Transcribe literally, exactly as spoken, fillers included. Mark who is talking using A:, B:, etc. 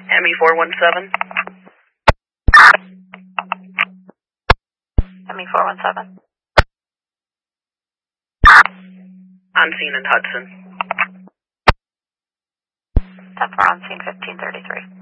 A: M E four one seven.
B: M E four one seven.
A: On scene in Hudson.
B: ten four on scene fifteen thirty-three.